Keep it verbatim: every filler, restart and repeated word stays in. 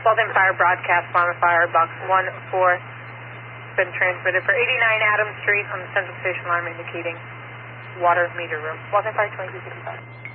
Waltham Fire broadcast, Waltham Fire, box one four, been transmitted for eighty-nine Adams Street on the Central Station alarm indicating water meter room. Waltham Fire twenty-two sixty-five.